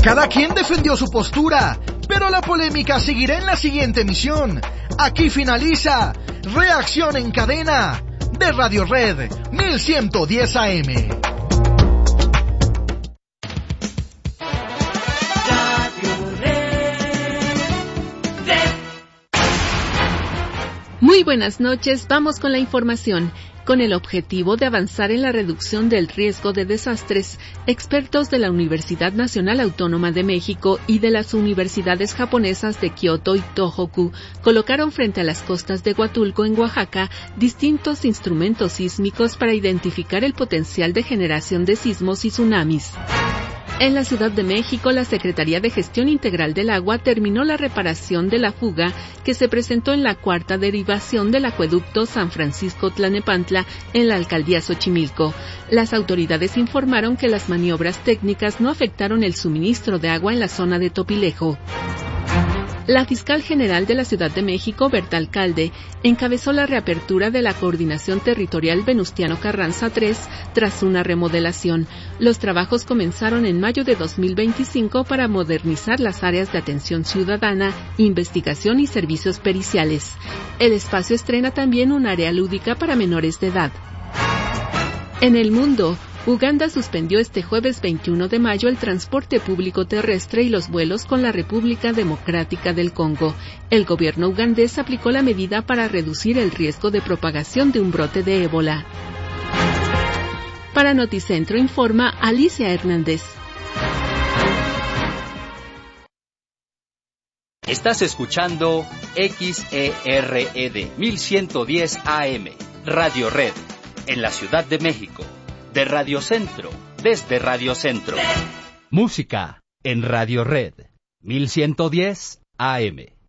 Cada quien defendió su postura, pero la polémica seguirá en la siguiente emisión. Aquí finaliza Reacción en Cadena de Radio Red 1110 AM. Muy buenas noches, vamos con la información. Con el objetivo de avanzar en la reducción del riesgo de desastres, expertos de la Universidad Nacional Autónoma de México y de las universidades japonesas de Kioto y Tohoku colocaron frente a las costas de Huatulco, en Oaxaca, distintos instrumentos sísmicos para identificar el potencial de generación de sismos y tsunamis. En la Ciudad de México, la Secretaría de Gestión Integral del Agua terminó la reparación de la fuga que se presentó en la cuarta derivación del acueducto San Francisco Tlanepantla en la alcaldía Xochimilco. Las autoridades informaron que las maniobras técnicas no afectaron el suministro de agua en la zona de Topilejo. La fiscal general de la Ciudad de México, Berta Alcalde, encabezó la reapertura de la Coordinación Territorial Venustiano Carranza III tras una remodelación. Los trabajos comenzaron en mayo de 2025 para modernizar las áreas de atención ciudadana, investigación y servicios periciales. El espacio estrena también un área lúdica para menores de edad. En el mundo, Uganda suspendió este jueves 21 de mayo el transporte público terrestre y los vuelos con la República Democrática del Congo. El gobierno ugandés aplicó la medida para reducir el riesgo de propagación de un brote de ébola. Para Noticentro informa Alicia Hernández. Estás escuchando XERED 1110 AM, Radio Red, en la Ciudad de México. De Radio Centro, desde Radio Centro. Música en Radio Red 1110 AM.